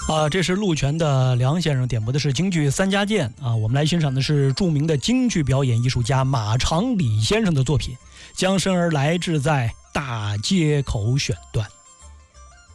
这是陆泉的梁先生点播的是京剧《三家剑》啊，我们来欣赏的是著名的京剧表演艺术家马长礼先生的作品《将身而来》，志在大街口选段。